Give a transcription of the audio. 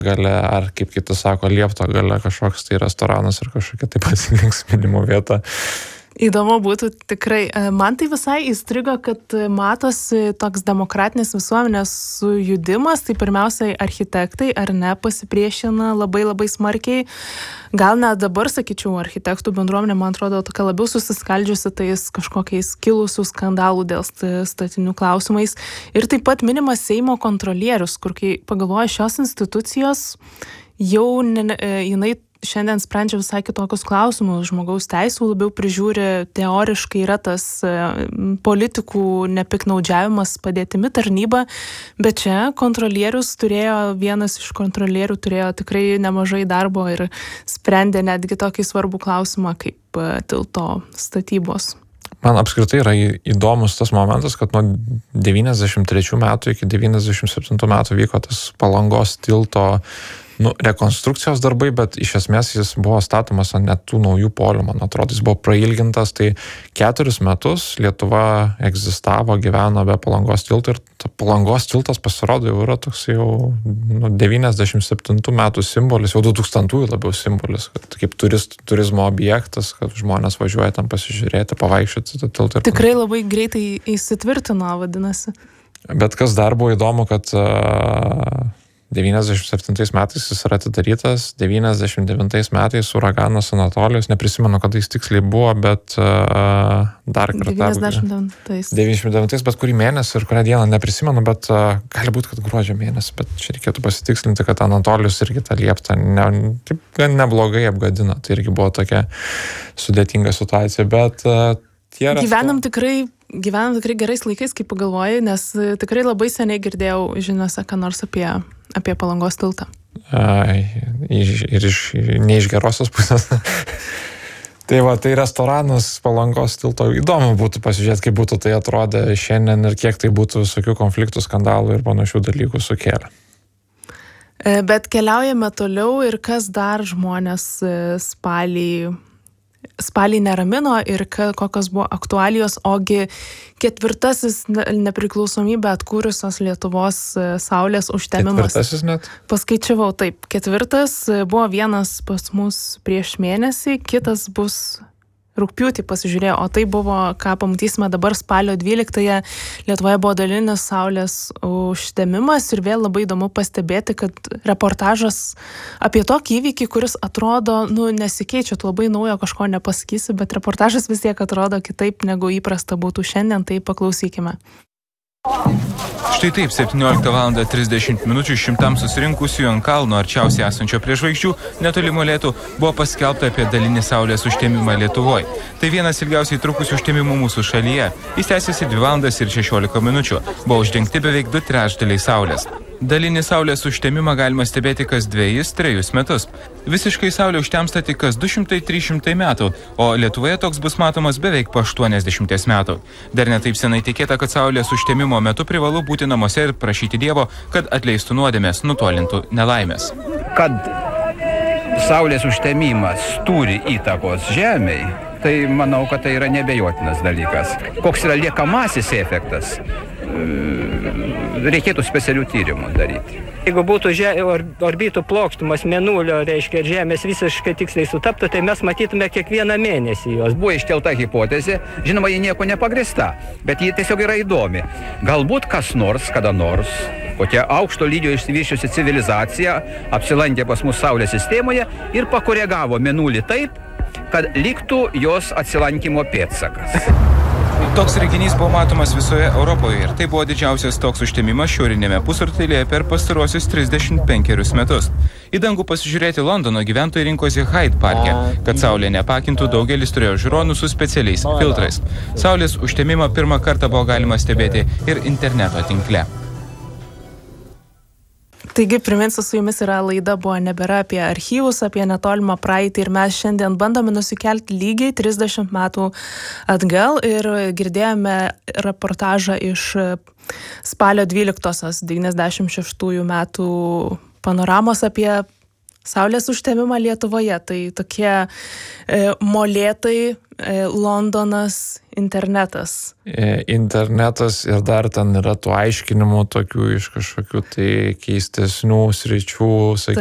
gale, ar kaip kiti sako, liepto gale kažkoks tai restoranas ar kažkokia taip pat linksminimo vieta. Įdomu būtų tikrai. Man tai visai įstrigo, kad matosi toks demokratinės visuomenės sujudimas, tai pirmiausiai architektai ar ne pasipriešina labai labai smarkiai. Gal net dabar, sakyčiau, architektų bendruomenė, man atrodo, tokia labiau susiskaldžiusi tais kažkokiais kilusių skandalų dėl statinių klausimais. Ir taip pat minimas Seimo kontrolierius, kur kai pagalvoja šios institucijos, jau jinai šiandien sprendžia visai kitokius klausimus, žmogaus teisų labiau prižiūri, teoriškai yra tas politikų nepiknaudžiavimas padėtimi tarnyba, bet čia vienas iš kontrolierių turėjo tikrai nemažai darbo ir sprendė netgi tokį svarbų klausimą kaip tilto statybos. Man apskritai yra įdomus tas momentas, kad nuo 93 metų iki 97 metų vyko tas Palangos tilto rekonstrukcijos darbai, bet iš esmės jis buvo statomas ant net tų naujų polių, man atrodo, jis buvo prailgintas, tai 4 metus Lietuva egzistavo, gyveno be Palangos tilto ir Palangos tiltas pasirodo jau yra toks jau 97 metų simbolis, jau 2000-ųjų labiau simbolis, kad kaip turizmo objektas, kad žmonės važiuoja tam pasižiūrėti, pavaikščioti tą tiltą. Tikrai labai greitai įsitvirtino, vadinasi. Bet kas dar buvo įdomu, kad 97 metais jis yra atidarytas, 99 metais uraganas Anatolijus, neprisimenu, kada jis tiksliai buvo, bet dar kartą. 99, bet kurį mėnesį ir kurią dieną neprisimenu, bet gali būti, kad gruodžio mėnesį, bet čia reikėtų pasitikslinti, kad Anatolijus irgi tą lieptą taip gan neblogai apgadino, tai irgi buvo tokia sudėtinga situacija, bet Gyvenam tikrai gerais laikais, kaip pagalvojai, nes tikrai labai seniai girdėjau žiniose, ką nors apie Palangos tiltą. Ir ne iš gerosios pusės. Tai restoranas Palangos tilto įdomu būtų pasižiūrėti, kaip būtų tai atrodė šiandien ir kiek tai būtų visokių konfliktų, skandalų ir panašių dalykų sukėlė. Bet keliaujame toliau ir kas dar žmonės spalį neramino ir kokios buvo aktualijos, ogi 4. nepriklausomybę atkūrusios Lietuvos saulės užtemimas. 4. net? Paskaičiavau, taip, 4. buvo vienas pas mus prieš mėnesį, kitas bus rugpjūtį pasižiūrėjau, o tai buvo, ką pamatysime dabar spalio 12-ąją, Lietuvoje buvo dalinis saulės užtemimas ir vėl labai įdomu pastebėti, kad reportažas apie tokį įvykį, kuris atrodo, nesikeičia, tu labai naujo kažko nepasakysi, bet reportažas vis tiek atrodo kitaip, negu įprasta būtų šiandien, tai paklausykime. Štai taip, 17:30 šimtams susirinkusių ant kalno arčiausiai esančio prie žvaigždžių netoli Molėtų buvo paskelbta apie dalinį saulės užtemimą Lietuvoje. Tai vienas ilgiausiai trukusių užtemimų mūsų šalyje. Jis tęsiasi 2:16. Buvo uždengti beveik 2/3 saulės. Dalinį saulės užtemimą galima stebėti kas 2-3 metus. Visiškai saulė užtemsta tik kas 200-300 metų, o Lietuvoje toks bus matomas beveik po 80 metų. Dar netaip senai tikėta, kad saulės užtemimo metu privalu būti namuose ir prašyti Dievo, kad atleistų nuodėmės, nutolintų nelaimės. Kad saulės užtemimas turi įtakos žemei, tai manau, kad tai yra nebejotinas dalykas. Koks yra liekamasis efektas? Reikėtų specialių tyrimų daryti. Jeigu būtų orbitų plokštumas Mėnulio, reiškia, Žemės visiškai tiksliai sutaptų, tai mes matytume kiekvieną mėnesį jos. Buvo iškelta hipotezė, žinoma, ji nieko nepagrįsta, bet ji tiesiog yra įdomi. Galbūt kas nors, kada nors, kokia aukšto lygio išsivyščiusi civilizacija apsilankė pas mus Saulės sistemoje ir pakoregavo Mėnulį taip, kad liktų jos atsilankymo pėdsakas. Toks reginys buvo matomas visoje Europoje ir tai buvo didžiausias toks užtemimas šiaurinėme pusrutulyje per pastaruosius 35 metus. Į dangų pasižiūrėti Londono gyventojai rinkosi Hyde parke, kad saulė nepakintų, daugelis turėjo žiūronų su specialiais filtrais. Saulės užtemimą pirmą kartą buvo galima stebėti ir interneto tinkle. Taigi, priminsiu, su jumis yra laida Buvo nebėra apie archyvus, apie netolimą praeitį ir mes šiandien bandome nusikelti lygiai 30 metų atgal ir girdėjome reportažą iš spalio 12-osios 96 metų panoramos apie saulės užtemimą Lietuvoje. Tai tokie molėtai Londonas, internetas. Internetas ir dar ten yra tų aiškinimų tokių iš kažkokių tai keistesnių sričių,